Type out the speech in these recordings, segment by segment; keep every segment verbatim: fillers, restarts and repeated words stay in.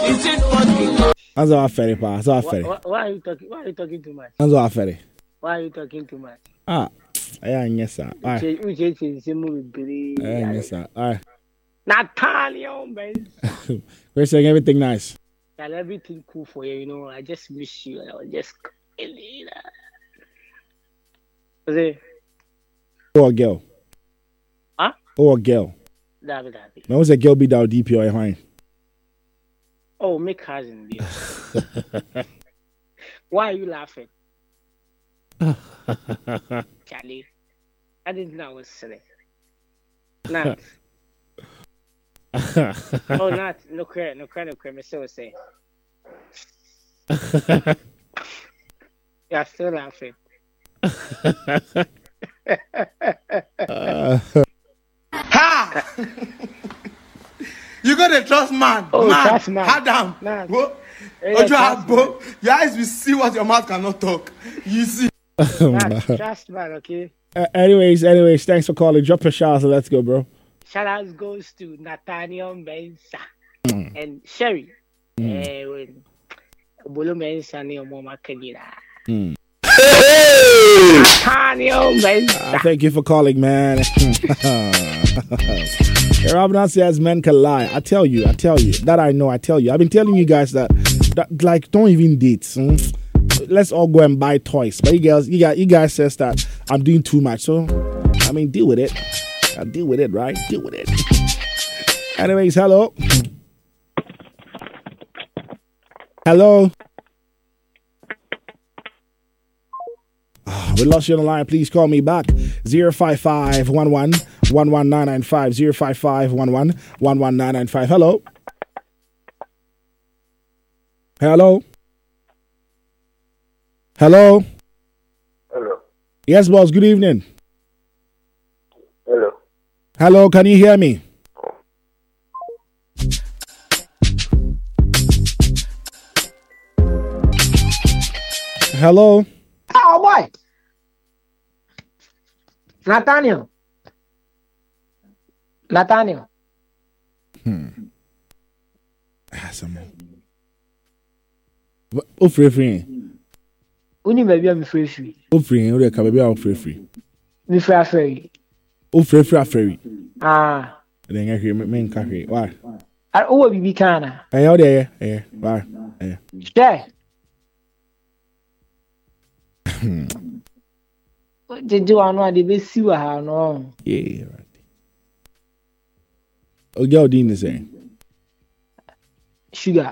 Is it funny? That's our ferry, pa. That's our ferry. Why, why are you talking? Why are you talking too much? That's our ferry. Why are you talking too much? Ah, yeah, yes, sir. All right. Yes, sir. All right. Natalia, man. We're saying everything nice. And everything cool for you, you know. I just miss you. I was just killing. Was it? Oh, a girl. Huh? Oh, a girl. David, David. When was a girl be down D P or a Oh, my cousin. Why are you laughing? Charlie, I didn't know I was silly. Not. Oh, not. No credit, no credit, no credit. So say. You're still laughing. uh. Ha! You gotta trust man. Oh, man. trust man. Adam. Man. Whoa. Yeah, Have, your eyes will see what your mouth cannot talk. You see. Man, trust man, okay? Uh, anyways, anyways, thanks for calling. Drop your shots and let's go, bro. Shout out goes to Nathaniel Mensah mm. and Sherry. Mm. Uh, Bolo Mensah and your mama Kenina. Nathaniel Mensah. Uh, thank you for calling, man. Rob says men can lie. I tell you, I tell you. That I know, I tell you. I've been telling you guys that, that like, don't even date. Hmm? Let's all go and buy toys. But you guys, you guys, you guys says that I'm doing too much. So, I mean, deal with it. I'll deal with it, right? Deal with it. Anyways, hello. Hello. Oh, we lost you on the line. Please call me back. zero five five one one one one nine nine five. zero five five one one one one nine nine five. Hello. Hello. Hello. Hello. Yes, boss. Good evening. Hello. Hello. Can you hear me? Hello. Oh boy. Nathaniel. Nathaniel. Hmm. Ah, someone. Oh, free free. Uni baby I'm free free. Oh free, oh ka baby I'm free free. Me free free. Oh free free free. Ah. Then I hear me me nka hwe. Why? Ah, oh bibi kana. Eh, how there? Eh, why? Eh. Share. Did you want to be see what I know? Yeah, right. Oh, girl, Dean is saying sugar.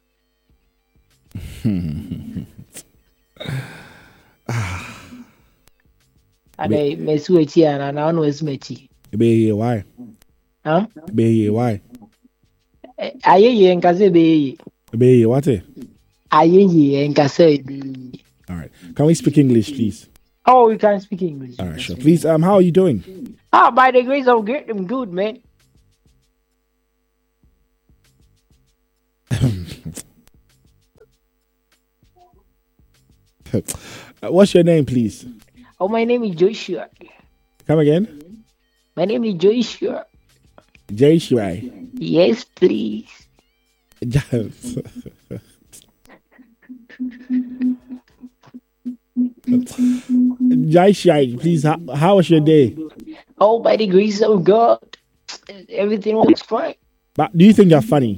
I may mess with you and I know it's meaty. Be here, why? Huh? Be here, why? I hear and Kaze be. Be here, what? I hear and Kaze. All right. Can we speak English, please? Oh, we can speak English. All right, sure. Please, um, how are you doing? Ah, oh, by the grace of God, I'm good, man. What's your name, please? Oh, my name is Joshua. Come again? My name is Joshua. Joshua. Yes, please. Joshua, please, how, how was your day? Oh, by the grace of God, everything was fine. But do you think you're funny?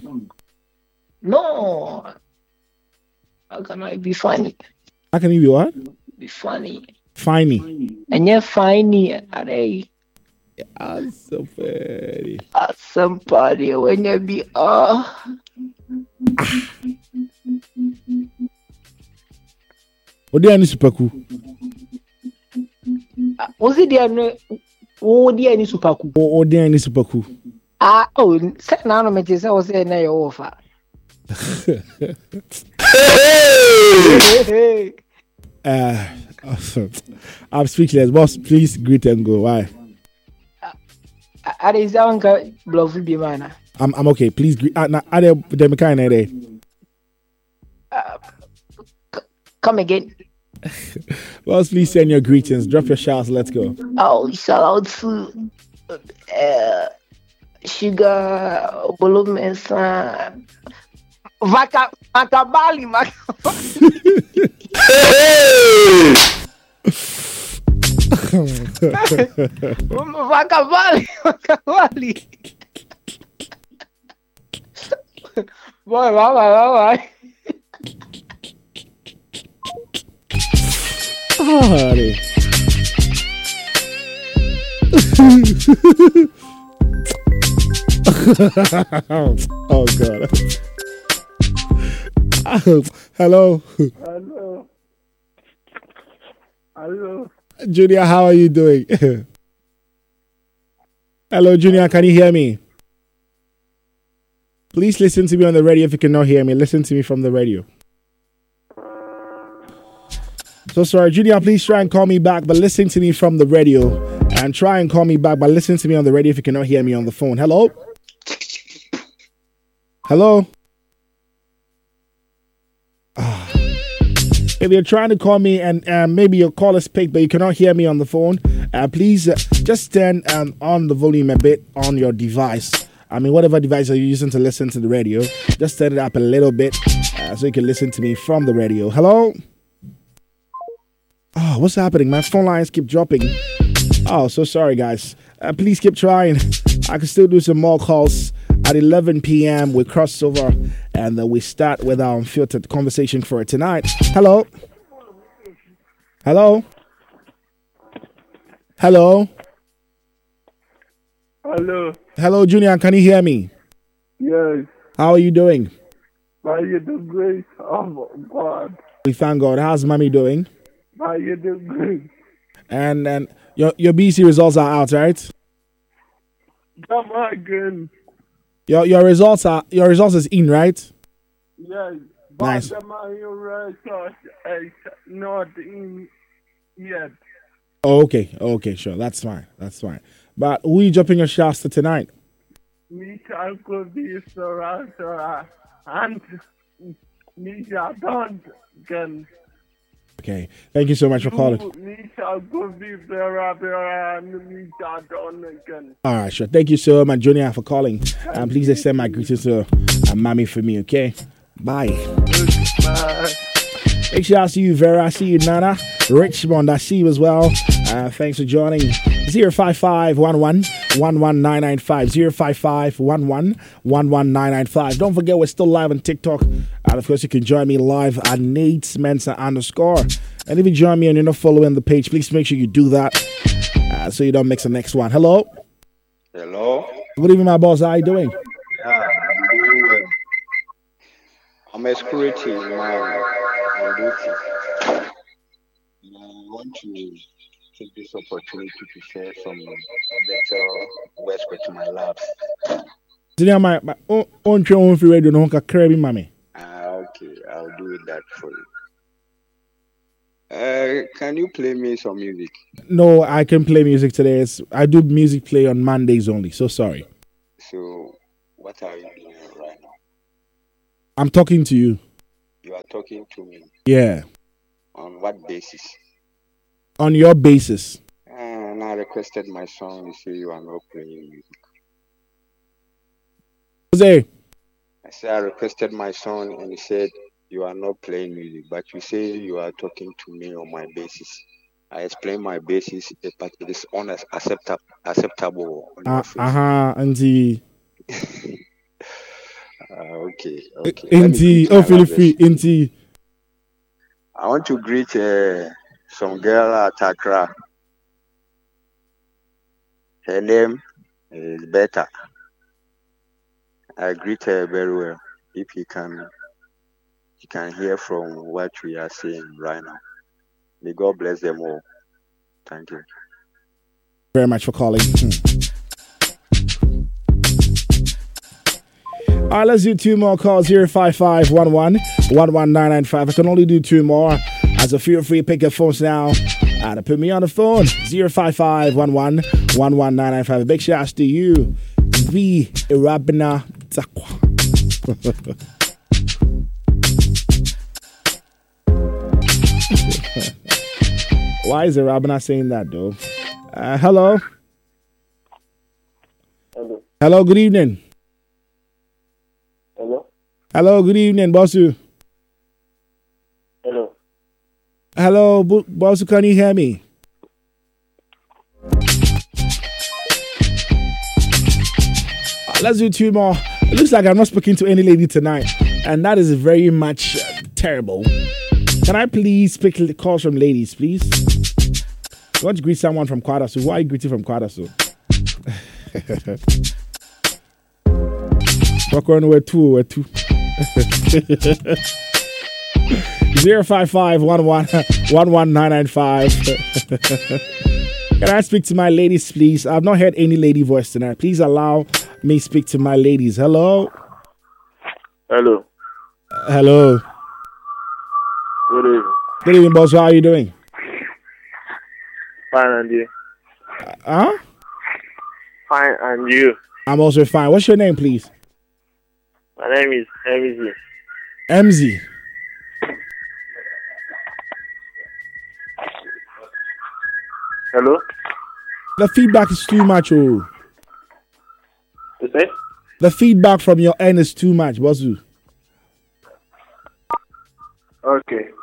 No. How can I be funny? How can you be what? Be funny. Funny. And you're funny. Are they? Awesome, buddy. Awesome, buddy. When you be, oh. What do you need super cool? Was it there? Oh, dear, any super cool. Oh, dear, any super cool. Ah, oh, set now, no, I was saying, now you're offer. uh, I'm speechless. Boss, please greet and go. Why? Are is uncle bluff be man? I'm I'm okay. Please greet. Are there the kind of day? Come again. Boss, please send your greetings. Drop your shouts. Let's go. Oh, shout out to uh, Sugar, Bolo Mensah, Vaca, Macabali, Macabali. Macabali, Macabali. Boy, bye, bye, bye, bye. Oh, honey. Oh God. Hello. Hello. Hello. Junior, how are you doing? Hello, Junior, can you hear me? Please listen to me on the radio if you cannot hear me. Listen to me from the radio. So sorry, Junior, please try and call me back, but listen to me from the radio. And try and call me back, but listen to me on the radio if you cannot hear me on the phone. Hello? Hello? Ah. If you're trying to call me and uh, maybe your call is picked, but you cannot hear me on the phone, uh, please uh, just turn um, on the volume a bit on your device. I mean, whatever device you're using to listen to the radio, just turn it up a little bit uh, so you can listen to me from the radio. Hello? Oh, what's happening? My phone lines keep dropping. Oh, so sorry, guys. Uh, please keep trying. I can still do some more calls. At eleven p.m., we cross over and uh, we start with our unfiltered conversation for tonight. Hello? Hello? Hello? Hello. Hello, Junior. Can you hear me? Yes. How are you doing? By the grace of God. We thank God. How's mommy doing? By the grace. And and your your B C results are out, right? Come again. Your your results are your results is in, right? Yes. But Nice. my result is not in yet. Oh, okay, okay, sure. That's fine. That's fine. But who are you dropping your shafts to tonight? Me shall go be Sora Sora and me shall don't can. Okay. Thank you so much for calling. Me shall go be Vera Vera and me shall don't again. All right, sure. Thank you so much, Junior, for calling. And please extend my greetings to uh, mommy for me, okay? Bye. Bye. Big shout out to you, Vera. I see you, Nana. Richmond, I see you as well. Uh, thanks for joining. zero five five one one one one nine nine five. zero five five one one one one nine nine five. Don't forget, we're still live on TikTok. And of course, you can join me live at Nate Mensa underscore. And if you join me and you're not following the page, please make sure you do that uh, so you don't miss the next one. Hello? Hello? Good evening, my boss. How you doing? Yeah, I'm doing well. I'm a security man on duty. And I want to take this opportunity to share some better words with my labs. Junior, my my own own train on free radio no can carry mommy. Ah, okay, I'll do that for you. Uh, can you play me some music? No, I can play music today. It's, I do music play on Mondays only. So sorry. So, what are you doing right now? I'm talking to you. You are talking to me. Yeah. On what basis? On your basis. And I requested my song. You say you are not playing music. Jose. I said I requested my song, and he said you are not playing music, but you say you are talking to me on my basis. I explain my basis, but it is unacceptable. Acceptable on your Uh face. huh. Auntie. uh, okay, okay. Let me Auntie. greet Oh, my feel lovers. free. Auntie. I want to greet uh, some girl at Accra. Her name is Beta. I greet her very well. If you can, you can hear from what we are saying right now. May God bless them all. Thank you. Very much for calling. Hmm. All right, let's do two more calls. zero five five one one one one nine nine five. I can only do two more. As a feel free, pick your phones now and put me on the phone. zero five five one one one one nine nine five. A big shout out to you, V. Irabina Zakwa. Why is Irabina saying that, though? Uh, hello? Hello. Hello, good evening. Hello. Hello, good evening, Bossu. Hello. Hello, Bu- Bossu, can you hear me? Uh, let's do two more. It looks like I'm not speaking to any lady tonight, and that is very much uh, terrible. Can I please pick the calls from ladies, please? I want to greet someone from Kwadaso. Who are you greeting from Kwadaso? Walk on where two, where two. Zero five five one one one one nine nine five. Can I speak to my ladies, please? I've not heard any lady voice tonight. Please allow me speak to my ladies. Hello. Hello. Uh, hello. Good evening. Good evening, boss. How are you doing? Fine, and you? Huh? Fine, and you? I'm also fine. What's your name, please? My name is M Z. M Z. Hello? The feedback is too much, oh. You say? The feedback from your end is too much, Bossu. Okay.